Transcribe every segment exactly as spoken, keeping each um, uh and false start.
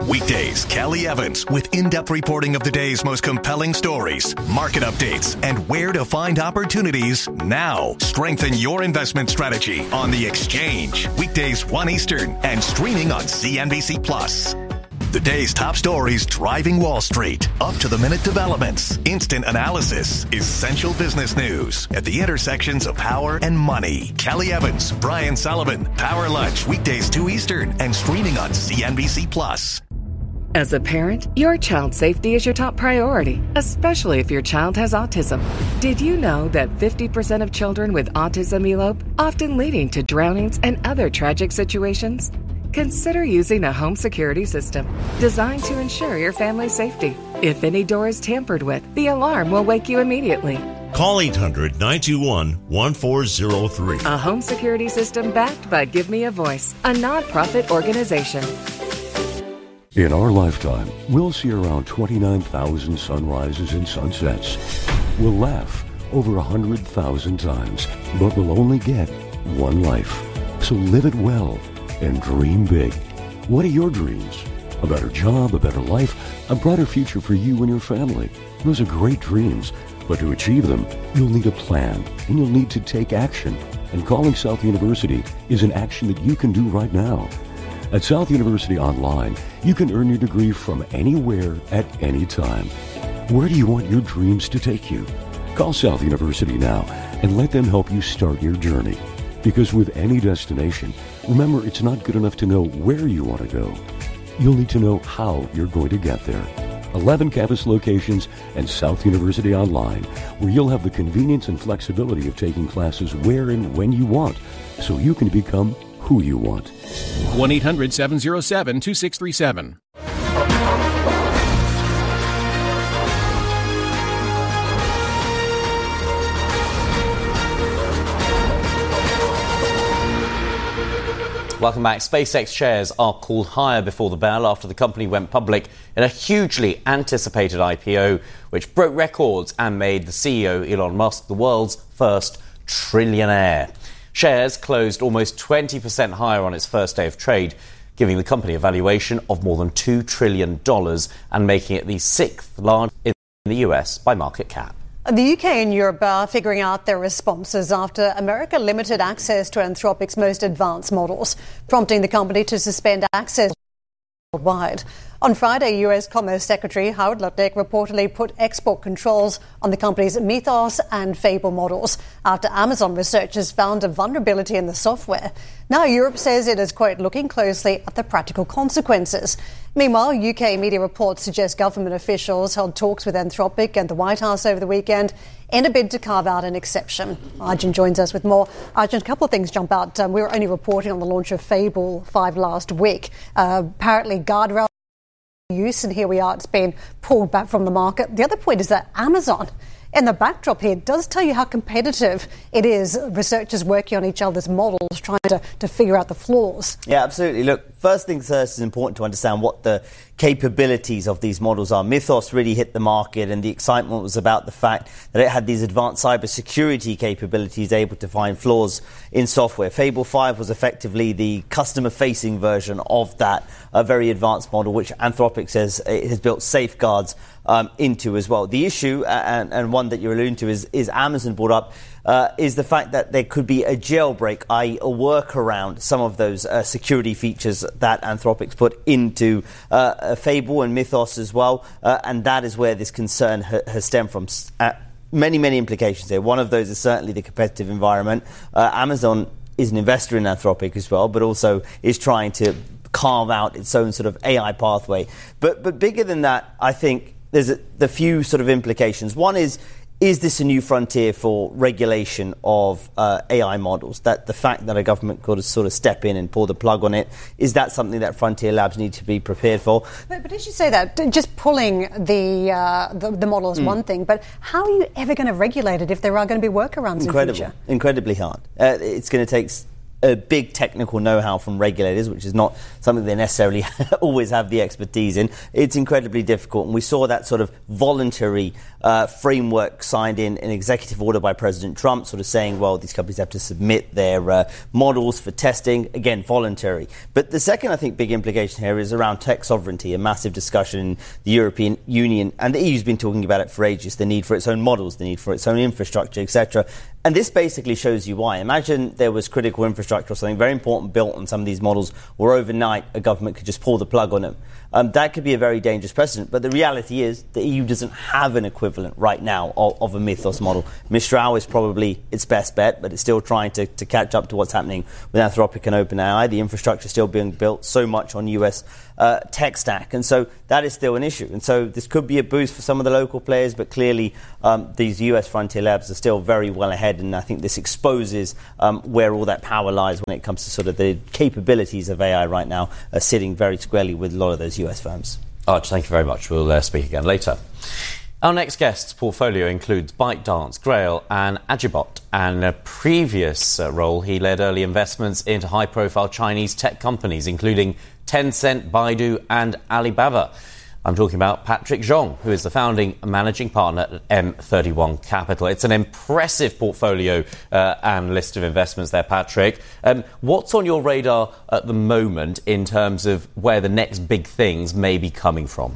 Weekdays, Kelly Evans with in-depth reporting of the day's most compelling stories, market updates, and where to find opportunities now. Strengthen your investment strategy on The Exchange. Weekdays one Eastern and streaming on C N B C Plus. The day's top stories driving Wall Street. Up-to-the-minute developments, instant analysis, essential business news at the intersections of power and money. Kelly Evans, Brian Sullivan, Power Lunch, weekdays two Eastern and streaming on C N B C Plus. As a parent, your child's safety is your top priority, especially if your child has autism. Did you know that fifty percent of children with autism elope, often leading to drownings and other tragic situations? Consider using a home security system designed to ensure your family's safety. If any door is tampered with, the alarm will wake you immediately. Call eight hundred, nine two one, one four zero three. A home security system backed by Give Me a Voice, a nonprofit organization. In our lifetime, we'll see around twenty-nine thousand sunrises and sunsets. We'll laugh over one hundred thousand times, but we'll only get one life. So live it well and dream big. What are your dreams? A better job, a better life, a brighter future for you and your family. Those are great dreams, but to achieve them, you'll need a plan, and you'll need to take action. And calling South University is an action that you can do right now. At South University Online, you can earn your degree from anywhere at any time. Where do you want your dreams to take you? Call South University now and let them help you start your journey. Because with any destination, remember, it's not good enough to know where you want to go. You'll need to know how you're going to get there. eleven campus locations and South University Online, where you'll have the convenience and flexibility of taking classes where and when you want, so you can become who you want. one eight hundred, seven oh seven, two six three seven. Welcome back. SpaceX shares are called higher before the bell after the company went public in a hugely anticipated I P O, which broke records and made the C E O, Elon Musk, the world's first trillionaire. Shares closed almost twenty percent higher on its first day of trade, giving the company a valuation of more than two trillion dollars and making it the sixth largest in the U S by market cap. The U K and Europe are figuring out their responses after America limited access to Anthropic's most advanced models, prompting the company to suspend access worldwide. On Friday, U S Commerce Secretary Howard Lutnick reportedly put export controls on the company's Mythos and Fable models after Amazon researchers found a vulnerability in the software. Now Europe says it is, quote, looking closely at the practical consequences. Meanwhile, U K media reports suggest government officials held talks with Anthropic and the White House over the weekend in a bid to carve out an exception. Arjun joins us with more. Arjun, a couple of things jump out. Um, we were only reporting on the launch of Fable five last week. Uh, apparently, guardrail use, and here we are, it's been pulled back from the market. The other point is that Amazon, in the backdrop here, does tell you how competitive it is, researchers working on each other's models, trying to, to figure out the flaws. Yeah, absolutely. Look, first things first, it's important to understand what the capabilities of these models are. Mythos really hit the market, and the excitement was about the fact that it had these advanced cybersecurity capabilities able to find flaws in software. Fable five was effectively the customer-facing version of that uh, very advanced model, which Anthropic says it has built safeguards um, into as well. The issue, uh, and, and one that you're alluding to, is, is Amazon brought up, Uh, is the fact that there could be a jailbreak, that is a workaround some of those uh, security features that Anthropic's put into uh, Fable and Mythos as well, uh, and that is where this concern ha- has stemmed from. Uh, many, many implications here. One of those is certainly the competitive environment. Uh, Amazon is an investor in Anthropic as well, but also is trying to carve out its own sort of A I pathway. But but bigger than that, I think there's a, the few sort of implications. One is, Is this a new frontier for regulation of uh, A I models? That the fact that a government could sort of step in and pull the plug on it, is that something that Frontier Labs need to be prepared for? But, but as you say that, just pulling the uh, the, the model is mm. one thing, but how are you ever going to regulate it if there are going to be workarounds Incredible, in future? Incredibly hard. Uh, it's going to take a big technical know-how from regulators, which is not something they necessarily always have the expertise in. It's incredibly difficult, and we saw that sort of voluntary uh, framework signed in an executive order by President Trump, sort of saying, well, these companies have to submit their uh, models for testing, again, voluntary. But the second, I think, big implication here is around tech sovereignty, a massive discussion in the European Union, and the E U's been talking about it for ages, the need for its own models, the need for its own infrastructure, et cetera. And this basically shows you why. Imagine there was critical infrastructure or something very important built on some of these models, where overnight a government could just pull the plug on them. Um, that could be a very dangerous precedent. But the reality is the E U doesn't have an equivalent right now of, of a Mythos model. Mistral is probably its best bet, but it's still trying to, to catch up to what's happening with Anthropic and OpenAI. The infrastructure is still being built so much on U S uh, tech stack. And so that is still an issue. And so this could be a boost for some of the local players, but clearly um, these U S frontier labs are still very well ahead. And I think this exposes um, where all that power lies when it comes to sort of the capabilities of A I right now, are sitting very squarely with a lot of those U S firms. Arch, thank you very much. We'll uh, speak again later. Our next guest's portfolio includes ByteDance, Grail and Agibot. And in a previous uh, role, he led early investments into high-profile Chinese tech companies, including Tencent, Baidu and Alibaba. I'm talking about Patrick Zhong, who is the founding managing partner at M thirty-one Capital. It's an impressive portfolio uh, and list of investments there, Patrick. Um, what's on your radar at the moment in terms of where the next big things may be coming from?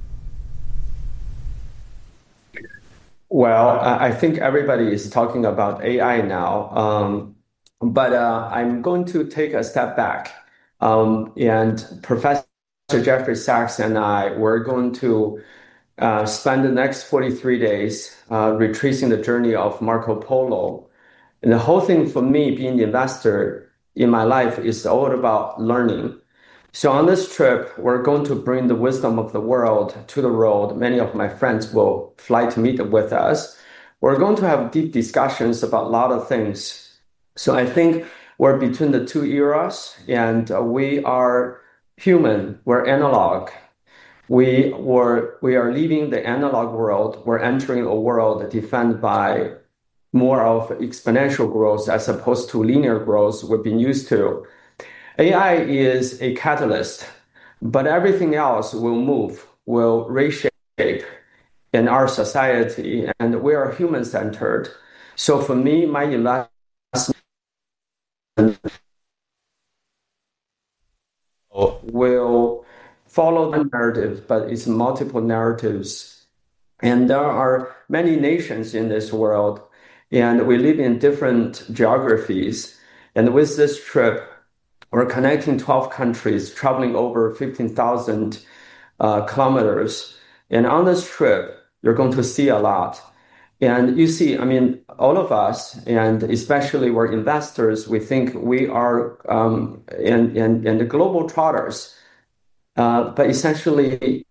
Well, I think everybody is talking about A I now, um, but uh, I'm going to take a step back. Um, and Professor Jeffrey Sachs and I were going to uh, spend the next forty-three days uh, retracing the journey of Marco Polo. And the whole thing for me, being an investor in my life, is all about learning. So on this trip, we're going to bring the wisdom of the world to the road. Many of my friends will fly to meet with us. We're going to have deep discussions about a lot of things. So I think we're between the two eras, and uh, we are human, we're analog. We were we are leaving the analog world. We're entering a world defined by more of exponential growth as opposed to linear growth we've been used to. A I is a catalyst, but everything else will move, will reshape in our society, and we are human-centered. So for me, my investment will follow the narrative, but it's multiple narratives. And there are many nations in this world, and we live in different geographies. And with this trip, we're connecting twelve countries, traveling over fifteen thousand uh, kilometers. And on this trip, you're going to see a lot. And you see, I mean, all of us, and especially we're investors, we think we are um, in, in, in the global trotters. Uh, but essentially,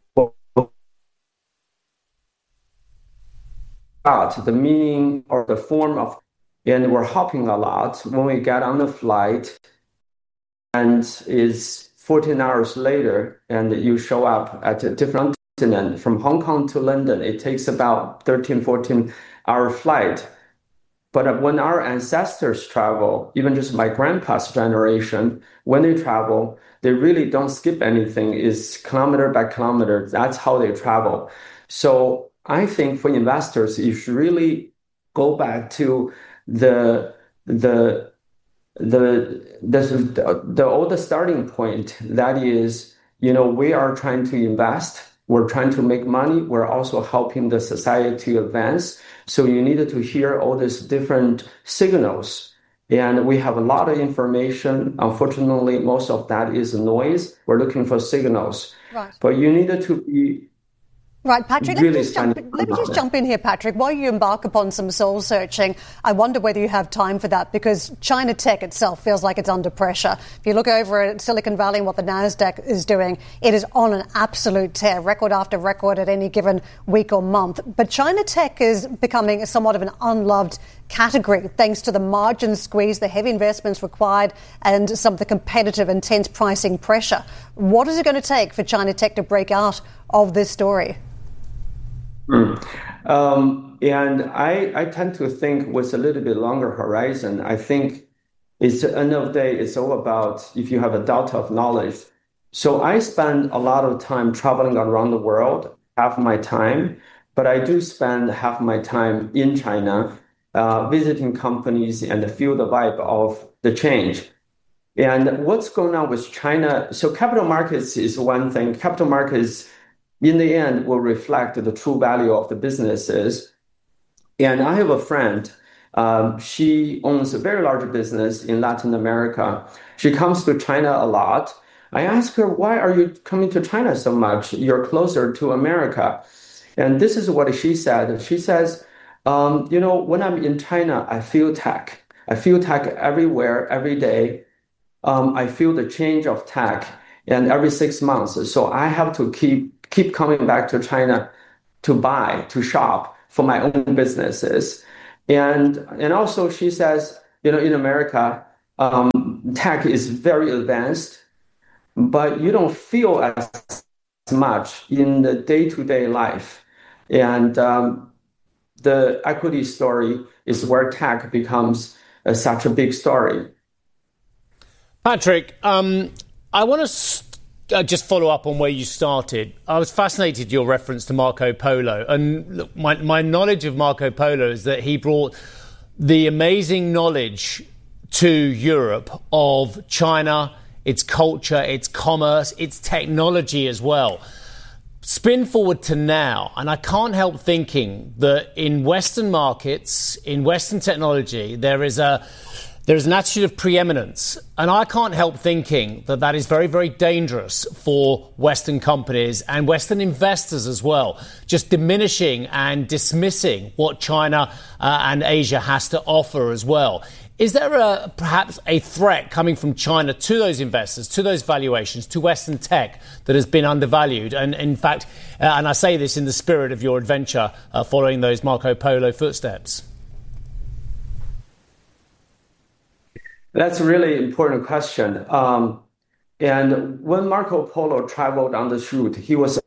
the meaning or the form of, and we're hopping a lot when we get on the flight, and is fourteen hours later, and you show up at a different continent. From Hong Kong to London, it takes about thirteen, fourteen hour flight. But when our ancestors travel, even just my grandpa's generation, when they travel, they really don't skip anything. It's kilometer by kilometer. That's how they travel. So I think for investors, you should really go back to the the the the the old starting point. That is, you know, we are trying to invest. We're trying to make money. We're also helping the society advance. So you needed to hear all these different signals. And we have a lot of information. Unfortunately, most of that is noise. We're looking for signals. Right. But you needed to be Right, Patrick, let, really me just, jump, let me just jump in here, Patrick. While you embark upon some soul searching, I wonder whether you have time for that, because China tech itself feels like it's under pressure. If you look over at Silicon Valley and what the NASDAQ is doing, it is on an absolute tear, record after record at any given week or month. But China tech is becoming somewhat of an unloved category, thanks to the margin squeeze, the heavy investments required, and some of the competitive, intense pricing pressure. What is it going to take for China tech to break out of this story? Mm. Um, and I, I tend to think with a little bit longer horizon. I think it's at the end of the day, it's all about if you have a delta of knowledge. So I spend a lot of time traveling around the world, half my time, but I do spend half my time in China, uh, visiting companies and feel the vibe of the change. And what's going on with China? So capital markets is one thing. Capital markets, in the end, will reflect the true value of the businesses. And I have a friend, um, she owns a very large business in Latin America. She comes to China a lot. I asked her, why are you coming to China so much? You're closer to America. And this is what she said. She says, um, you know, when I'm in China, I feel tech. I feel tech everywhere, every day. Um, I feel the change of tech, and every six months. So I have to keep keep coming back to China to buy, to shop for my own businesses. And and also she says, you know, in America, um, tech is very advanced, but you don't feel as much in the day-to-day life. And um, the equity story is where tech becomes uh, such a big story. Patrick, um, I want to st- uh, just follow up on where you started. I was fascinated your reference to Marco Polo. And look, my, my knowledge of Marco Polo is that he brought the amazing knowledge to Europe of China, its culture, its commerce, its technology as well. Spin forward to now, and I can't help thinking that in Western markets, in Western technology, there is a There is an attitude of preeminence, and I can't help thinking that that is very, very dangerous for Western companies and Western investors as well, just diminishing and dismissing what China uh, and Asia has to offer as well. Is there a, perhaps a threat coming from China to those investors, to those valuations, to Western tech that has been undervalued? And in fact, uh, and I say this in the spirit of your adventure uh, following those Marco Polo footsteps. That's a really important question. Um, and when Marco Polo traveled on this route, he was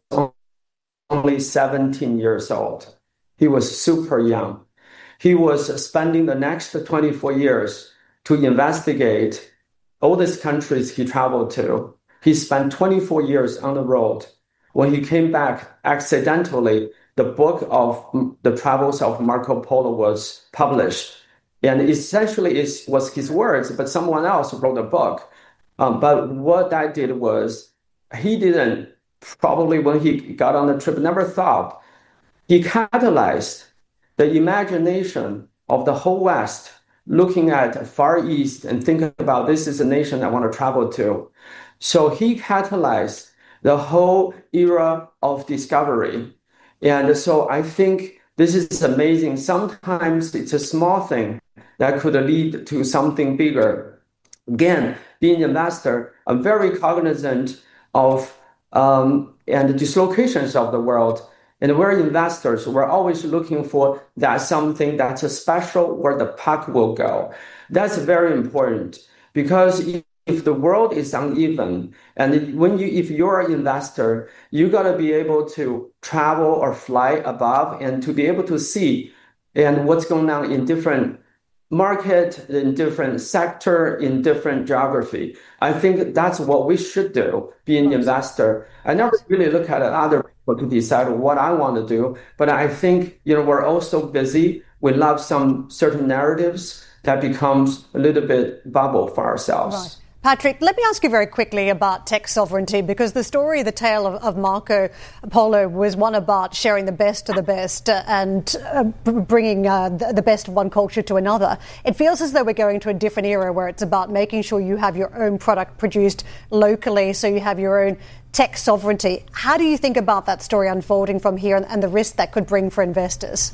only seventeen years old. He was super young. He was spending the next twenty-four years to investigate all these countries he traveled to. He spent twenty-four years on the road. When he came back, accidentally, the book of the travels of Marco Polo was published. And essentially it was his words, but someone else wrote a book. Um, but what that did was he didn't, probably when he got on the trip, never thought. He catalyzed the imagination of the whole West looking at Far East and thinking about this is a nation I want to travel to. So he catalyzed the whole era of discovery. And so I think this is amazing. Sometimes it's a small thing that could lead to something bigger. Again, being an investor, I'm very cognizant of um, and the dislocations of the world. And we're investors. We're always looking for that something that's a special where the puck will go. That's very important because if the world is uneven, and when you, if you're an investor, you got to be able to travel or fly above and to be able to see and what's going on in different market, in different sector, in different geography. I think that's what we should do, being an investor. I never really look at other people to decide what I want to do, but I think, you know, we're all so busy. We love some certain narratives that becomes a little bit bubble for ourselves. Right. Patrick, let me ask you very quickly about tech sovereignty, because the story, the tale of, of Marco Polo was one about sharing the best of the best uh, and uh, bringing uh, the, the best of one culture to another. It feels as though we're going to a different era where it's about making sure you have your own product produced locally, so you have your own tech sovereignty. How do you think about that story unfolding from here and, and the risk that could bring for investors?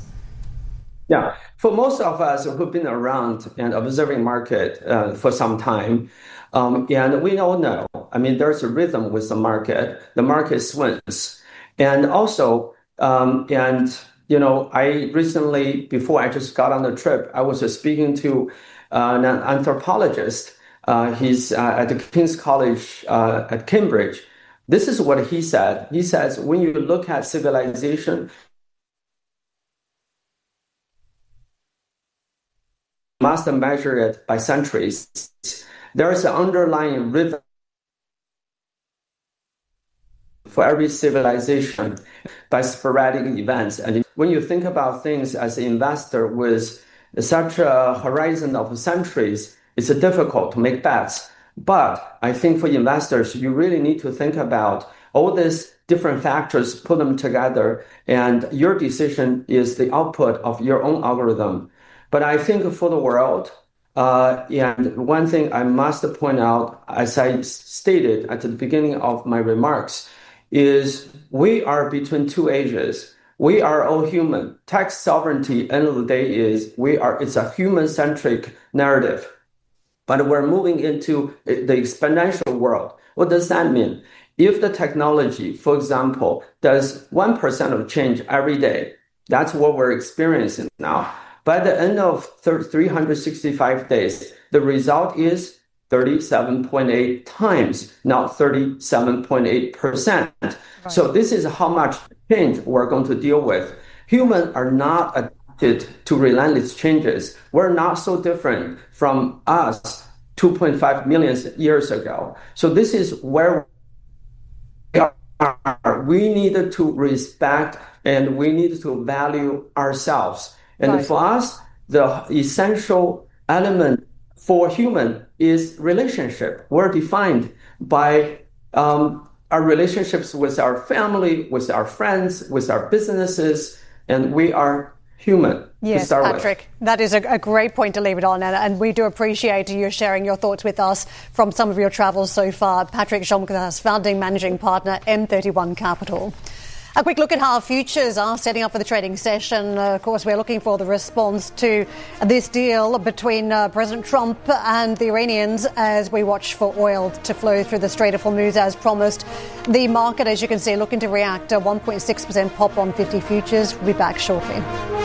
Yeah, for most of us who've been around and observing market uh, for some time, Um, and we all know, I mean, there's a rhythm with the market. The market swings. And also, um, and, you know, I recently, before I just got on the trip, I was uh, speaking to uh, an anthropologist. Uh, he's uh, at the King's College uh, at Cambridge. This is what he said. He says, when you look at civilization, must measure it by centuries. There is an underlying rhythm for every civilization by sporadic events. And when you think about things as an investor with such a horizon of centuries, it's difficult to make bets. But I think for investors, you really need to think about all these different factors, put them together, and your decision is the output of your own algorithm. But I think for the world, uh, and one thing I must point out, as I stated at the beginning of my remarks, is we are between two ages. We are all human. Tax sovereignty, end of the day, is we are. It's a human-centric narrative. But we're moving into the exponential world. What does that mean? If the technology, for example, does one percent of change every day, that's what we're experiencing now. By the end of three hundred sixty-five days, the result is thirty-seven point eight times, not thirty-seven point eight percent. Right. So this is how much change we're going to deal with. Humans are not adapted to relentless changes. We're not so different from us two point five million years ago. So this is where we are. We need to respect and we need to value ourselves. And right. for us, the essential element for human is relationship. We're defined by um, our relationships with our family, with our friends, with our businesses, and we are human. Yes, Patrick, with. That is a, a great point to leave it on, and, and we do appreciate you sharing your thoughts with us from some of your travels so far. Patrick Shomkas, founding managing partner, M thirty-one Capital. A quick look at how futures are setting up for the trading session. Uh, of course, we're looking for the response to this deal between uh, President Trump and the Iranians as we watch for oil to flow through the Strait of Hormuz as promised. The market, as you can see, looking to react. A one point six percent pop on fifty futures. We'll be back shortly.